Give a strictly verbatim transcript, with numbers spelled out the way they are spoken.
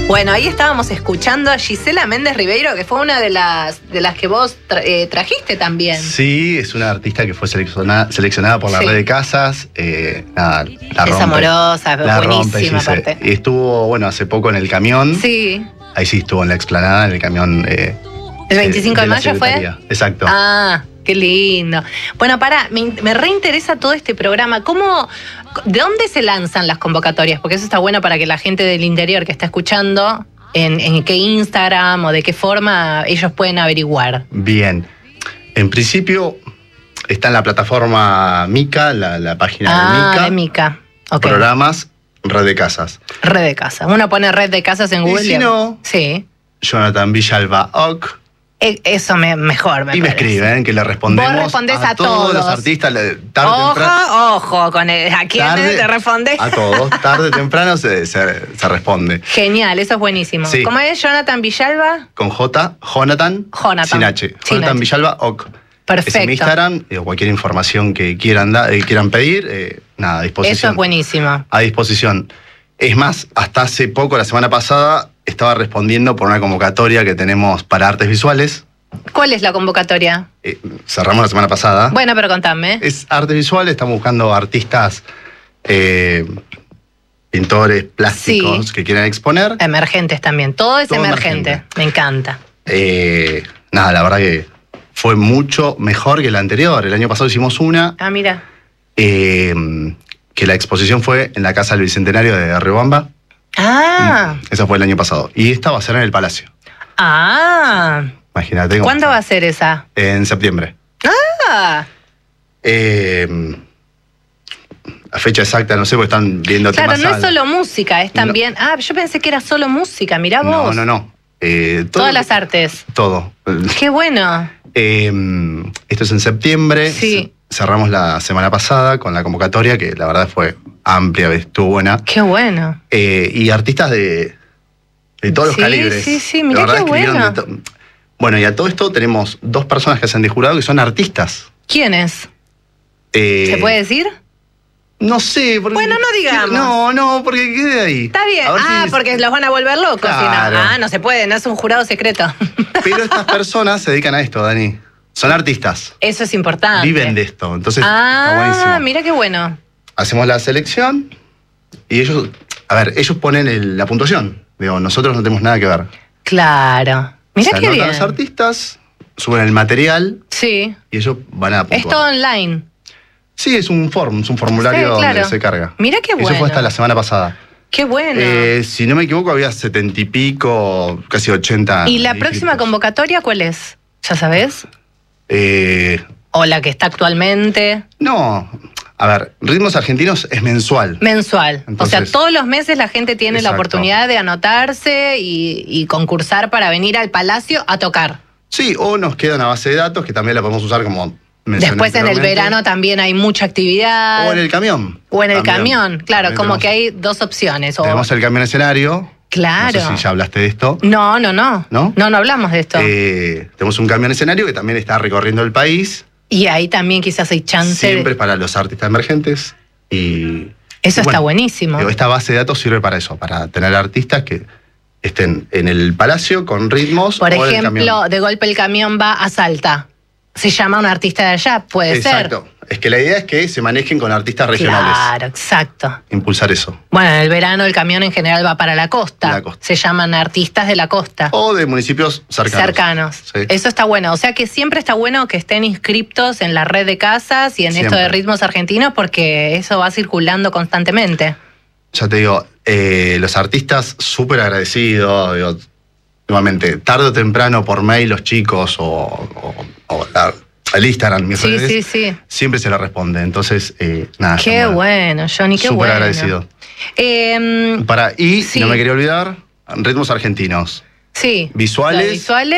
Bueno, ahí estábamos escuchando a Gisela Méndez Ribeiro, que fue una de las, de las que vos tra eh, trajiste también. Sí, es una artista que fue seleccionada, seleccionada por la sí. red de casas. Eh, nada, la es rompe, amorosa, la buenísima rompe, aparte. Y estuvo, bueno, hace poco en el camión. Sí. Ahí sí estuvo en la explanada, en el camión. Eh, ¿El veinticinco de, de mayo fue? Exacto. Ah, qué lindo. Bueno, pará, me, me reinteresa todo este programa. ¿Cómo, ¿De dónde se lanzan las convocatorias? Porque eso está bueno para que la gente del interior que está escuchando, en, en qué Instagram o de qué forma ellos pueden averiguar. Bien. En principio está en la plataforma Mica, la, la página ah, de Mica. de Mica. Okay. Programas, red de casas. Red de casas. Uno pone red de casas en Google. Y si no, sí. Jonathan Villalba Oc. Eso me, mejor me Y me parece. escriben que le respondemos. Vos respondés a, a todos, todos los artistas. Tarde, ojo, temprano, ojo, con el, ¿a quién te respondes? A todos, tarde o temprano se, se, se responde. Genial, eso es buenísimo. Sí. ¿Cómo es Jonathan Villalba? Con J, Jonathan, Jonathan. sin H. Sin Jonathan H. Villalba Oc. Perfecto. Es en Instagram, eh, cualquier información que quieran, da, eh, quieran pedir, eh, nada, a disposición. Eso es buenísimo. A disposición. Es más, hasta hace poco, la semana pasada, estaba respondiendo por una convocatoria que tenemos para artes visuales. ¿Cuál es la convocatoria? Eh, cerramos la semana pasada. Bueno, pero contame. Es artes visuales, estamos buscando artistas, eh, pintores, plásticos sí. que quieran exponer. Emergentes también, todo es todo emergente. emergente, me encanta. Eh, nada, la verdad que fue mucho mejor que la anterior. El año pasado hicimos una. Ah, mira. Eh, que la exposición fue en la Casa del Bicentenario de Riobamba. Ah. Eso fue el año pasado. Y esta va a ser en el Palacio. Ah. Imagínate. ¿Cuándo va a ser esa? En septiembre. Ah. Eh, la fecha exacta, no sé, porque están viendo claro, temas. Claro, no es solo música, es también... No. Ah, yo pensé que era solo música, mirá vos. No, no, no. Eh, todo, Todas las artes. Todo. Qué bueno. Eh, esto es en septiembre. Sí. Cerramos la semana pasada con la convocatoria, que la verdad fue amplia, estuvo buena. Qué bueno. Eh, y artistas de, de todos sí, los calibres. Sí, sí, mirá qué bueno. Bueno, y a todo esto tenemos dos personas que hacen de jurado que son artistas. ¿Quiénes? Eh, ¿Se puede decir? No sé. Porque, bueno, no digamos. No, no, porque quede ahí. Está bien. Ah, si... porque los van a volver locos. Claro. Si no. Ah, no se puede, no es un jurado secreto. Pero estas personas se dedican a esto, Dani. Son artistas. Eso es importante. Viven de esto, entonces ah, está buenísimo. Ah, mira qué bueno. Hacemos la selección y ellos, a ver, ellos ponen el, la puntuación. Digo, nosotros no tenemos nada que ver. Claro. Mira qué bien. Los artistas suben el material. Sí. Y ellos van a puntuar. Es todo online. Sí, es un form, es un formulario sí, claro. donde se carga. Mira qué bueno. Eso fue hasta la semana pasada. Qué bueno. Eh, si no me equivoco, había setenta y pico, casi ochenta. ¿Y la próxima convocatoria cuál es? ¿Ya sabés? Eh, ¿O la que está actualmente? No, a ver, Ritmos Argentinos es mensual. Mensual. Entonces, o sea, todos los meses la gente tiene exacto. la oportunidad de anotarse y, y concursar para venir al Palacio a tocar. Sí, o nos queda una base de datos que también la podemos usar como... Después en el verano también hay mucha actividad. O en el camión. O en el también. camión, claro, también como tenemos, que hay dos opciones. O... Tenemos el camión escenario. Claro. No sé si ya hablaste de esto. No, no, no. ¿No? No, no hablamos de esto. Eh, tenemos un camión escenario que también está recorriendo el país. Y ahí también quizás hay chance. Siempre de... para los artistas emergentes. Y eso y bueno, está buenísimo. Esta base de datos sirve para eso, para tener artistas que estén en el Palacio con ritmos. Por o ejemplo, de golpe el camión va a Salta. Se llama un artista de allá, puede exacto. ser. Exacto. Es que la idea es que se manejen con artistas regionales. Claro, exacto. Impulsar eso. Bueno, en el verano el camión en general va para la costa. La costa. Se llaman artistas de la costa. O de municipios cercanos. Cercanos. Sí. Eso está bueno. O sea que siempre está bueno que estén inscriptos en la red de casas y en siempre. esto de Ritmos Argentinos porque eso va circulando constantemente. Ya te digo, eh, los artistas súper agradecidos. Digo, nuevamente, tarde o temprano por mail los chicos o, o, o la, el Instagram, mis sí, redes, sí, sí. siempre se lo responde. Entonces, eh, nada. Qué bueno, Johnny, qué súper bueno. agradecido. Eh, Para, y, sí. no me quería olvidar, Ritmos Argentinos. Sí. Visuales. Visuales.